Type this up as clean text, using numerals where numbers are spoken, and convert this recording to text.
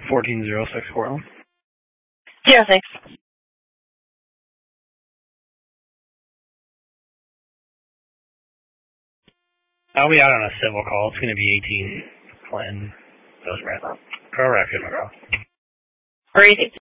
140641. Yeah, thanks. I'll be out on a civil call. It's going to be 18 Clinton. Correct. Great.